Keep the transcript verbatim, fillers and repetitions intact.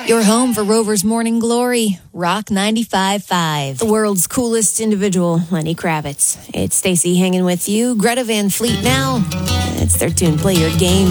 Your home for Rover's Morning Glory, Rock ninety-five point five. The world's coolest individual, Lenny Kravitz. It's Stacey hanging with you. Greta Van Fleet now. It's their tune, Play Your Game.